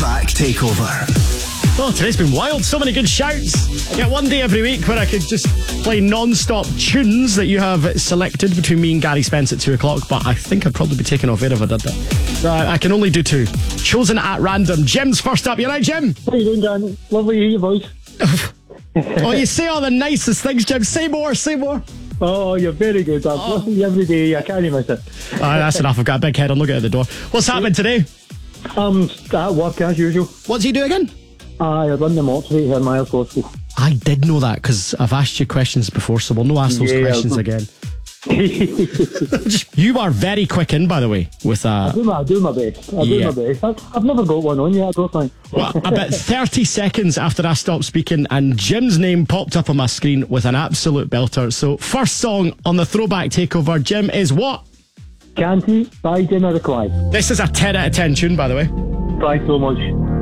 Throwback Takeover. Oh, today's been wild. So many good shouts. I get one day every week where I could just play non-stop tunes that you have selected between me and Gary Spence at 2 o'clock, but I think I'd probably be taken off air if I did that. So I can only do two. Chosen at random. Jim's first up. You right, Jim? How you doing, Dan? Lovely to hear your voice. Oh, you say all the nicest things, Jim. Say more, say more. Oh, you're very good. I listen to you every day. I can't miss it. That's enough. I've got a big head. I'll look out the door. What's happening today? At work as usual. What's he do again? I run the mortuary here in Miles Gospel. I did know that because I've asked you questions before, so we'll no ask those questions again. You are very quick in, by the way, with I do my best. I do my best. I've never got one on yet, I don't think. Well, about 30 seconds after I stopped speaking and Jim's name popped up on my screen with an absolute belter. So first song on the Throwback Takeover, Jim, is what? Canty by Jimmy Required. This is a 10 out of 10 tune, by the way. Thanks so much.